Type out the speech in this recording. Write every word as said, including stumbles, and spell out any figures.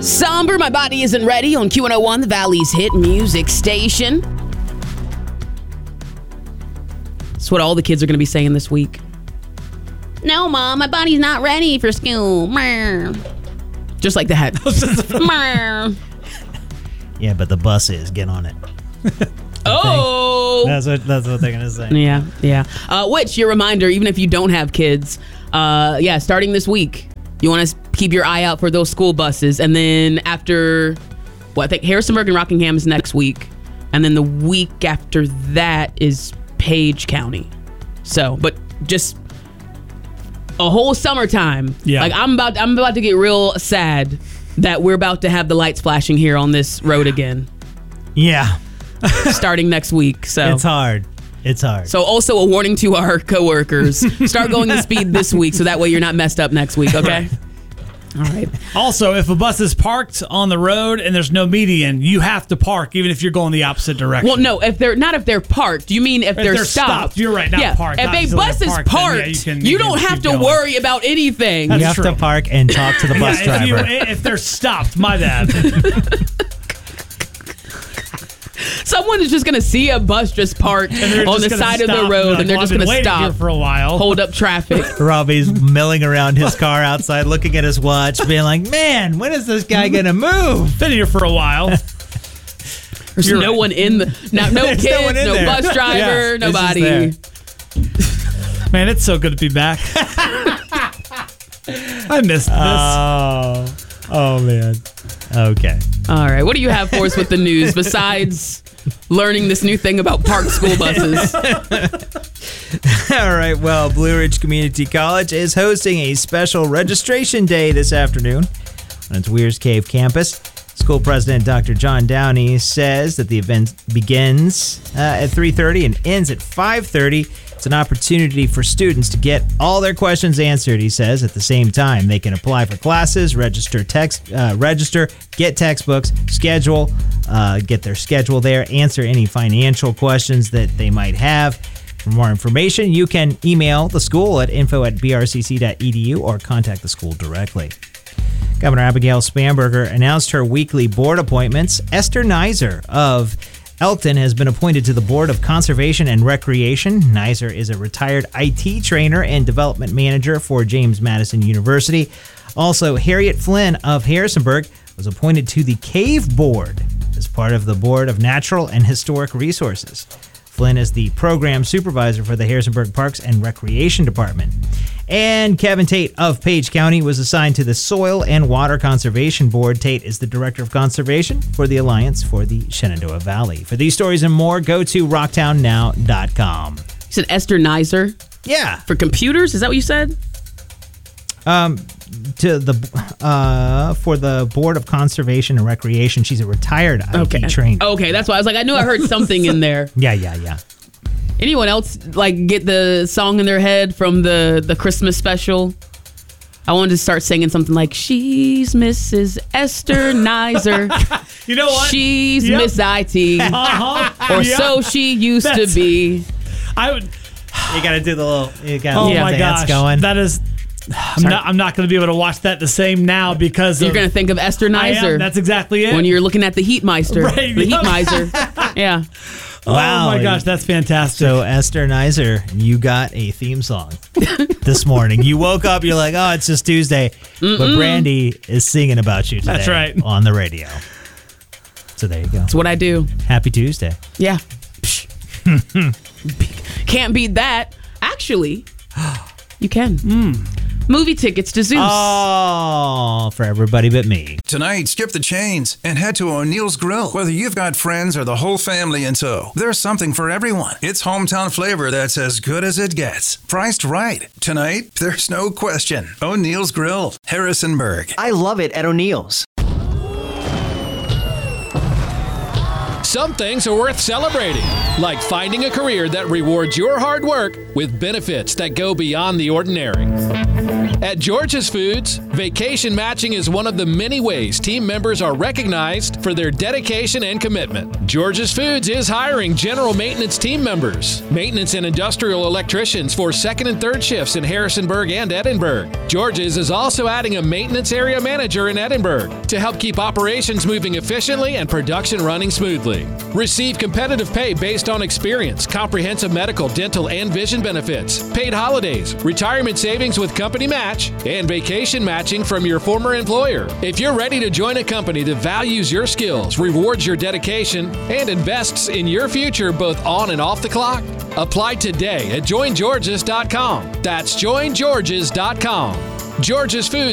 Somber, My Body Isn't Ready on Q one oh one, the Valley's hit music station. That's what all the kids are going to be saying this week. No, Mom, my body's not ready for school. Just like that. Yeah, but the bus is. Get on it. Oh! That's what, that's what they're going to say. Yeah, yeah. Uh, which, your reminder, even if you don't have kids, uh, yeah, starting this week, you want to keep your eye out for those school buses. And then after, well, I think Harrisonburg and Rockingham is next week. And then the week after that is Page County. So, but just a whole summertime. Yeah. Like, I'm about, I'm about to get real sad that we're about to have the lights flashing here on this road again. Yeah. Starting next week. So It's hard. It's hard. So also a warning to our coworkers. Start going the speed this week so that way you're not messed up next week, okay? All right. Also, if a bus is parked on the road and there's no median, you have to park even if you're going the opposite direction. Well, no, if they're not if they're parked. You mean if, If they're, they're stopped. stopped, you're right, not yeah. parked. If Obviously, a bus they're is parked, parked, then, yeah, you can- you you don't can have keep to going. worry about anything. you That's have true. to park and talk to the bus Yeah, if, you, driver. if they're stopped, my bad. Someone is just going to see a bus just parked they're on just the gonna side of stop the and be road, like, and they're "Well, just I've going been to waiting here stop, for a while. hold up traffic. Robbie's milling around his car outside, looking at his watch, being like, man, when is this guy going to move? Been here for a while. There's You're no right. one in the, no, no There's kids, no one in no there. bus driver, Yeah, it's just nobody. there. Man, it's so good to be back. I missed this. Oh, oh man. Okay. All right, what do you have for us with the news besides learning this new thing about parked school buses? All right. Well, Blue Ridge Community College is hosting a special registration day this afternoon on its Weir's Cave campus. School president Doctor John Downey says that the event begins uh, at three thirty and ends at five thirty. It's an opportunity for students to get all their questions answered, he says. At the same time, they can apply for classes, register text, uh, register, get textbooks, schedule, uh, get their schedule there, answer any financial questions that they might have. For more information, you can email the school at info at b r c c dot e d u or contact the school directly. Governor Abigail Spanberger announced her weekly board appointments. Esther Nizer of Elkton has been appointed to the Board of Conservation and Recreation. Nizer is a retired I T trainer and development manager for James Madison University. Also, Harriet Flynn of Harrisonburg was appointed to the Cave Board as part of the Board of Natural and Historic Resources. Flynn is the program supervisor for the Harrisonburg Parks and Recreation Department. And Kevin Tate of Page County was assigned to the Soil and Water Conservation Board. Tate is the Director of Conservation for the Alliance for the Shenandoah Valley. For these stories and more, go to rocktown now dot com. You said Esther Nizer Yeah. for computers? Is that what you said? Um, to the uh for the Board of Conservation and Recreation. She's a retired I T Okay. trainer. Okay, that's why I was like, I knew I heard something in there. Yeah, yeah, yeah. Anyone else like get the song in their head from the, the Christmas special? I wanted to start singing something like, she's Missus Esther Nizer. You know what? She's Yep. Miss I T. Uh-huh. Or Yeah. so she used That's- to be. I would. You got to do the little. You got Oh to my dance gosh, going. that is. I'm not. I'm not going to be able to watch that the same now because You're of, going to think of Esther I am, Nizer That's exactly it. when you're looking at the Heatmeister. Right, The yep. Heat Miser. Yeah. Wow. Oh my gosh, that's fantastic. So Esther Nizer, you got a theme song this morning. You woke up, you're like, oh, it's just Tuesday. Mm-mm. But Brandy is singing about you today. That's right. On the radio. So there you go. That's what I do. Happy Tuesday. Yeah. Can't beat that. Actually, you can. Mm. Movie tickets to Zeus. Oh, for everybody but me. Tonight, skip the chains and head to O'Neill's Grill. Whether you've got friends or the whole family in tow, there's something for everyone. It's hometown flavor that's as good as it gets. Priced right. Tonight, there's no question. O'Neill's Grill, Harrisonburg. I love it at O'Neill's. Some things are worth celebrating, like finding a career that rewards your hard work with benefits that go beyond the ordinary. At George's Foods, vacation matching is one of the many ways team members are recognized for their dedication and commitment. George's Foods is hiring general maintenance team members, maintenance and industrial electricians for second and third shifts in Harrisonburg and Edinburgh. George's is also adding a maintenance area manager in Edinburgh to help keep operations moving efficiently and production running smoothly. Receive competitive pay based on experience, comprehensive medical, dental, and vision benefits, paid holidays, retirement savings with company match, and vacation matching from your former employer. If you're ready to join a company that values your skills, rewards your dedication, and invests in your future both on and off the clock, apply today at join georges dot com. That's join georges dot com. George's Foods